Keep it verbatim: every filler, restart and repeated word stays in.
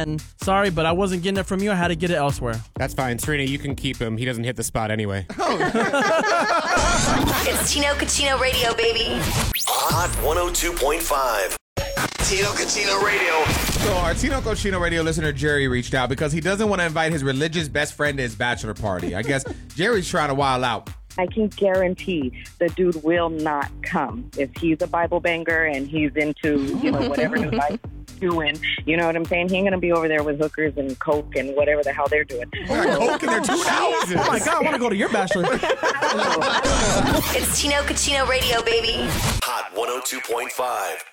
and sorry, but I wasn't getting it from you. I had to get it elsewhere. That's fine. Serena, you can keep him. He doesn't hit the spot anyway. It's Tino Cucino Radio, baby. Hot one oh two point five. Tino Cucino Radio. So our Tino Cucino Radio listener Jerry reached out because he doesn't want to invite his religious best friend to his bachelor party. I guess Jerry's trying to wild out. I can guarantee the dude will not come. If he's a Bible banger and he's into, you know, whatever his life's doing, you know what I'm saying? He ain't going to be over there with hookers and coke and whatever the hell they're doing. Oh, coke in there too now? Oh, my God, I want to go to your bachelor. It's Tino Cucino Radio, baby. Hot one oh two point five.